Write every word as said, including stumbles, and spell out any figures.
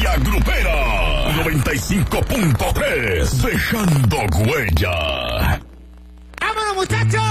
La Grupera noventa y cinco punto tres, dejando huella. ¡Vámonos, muchachos!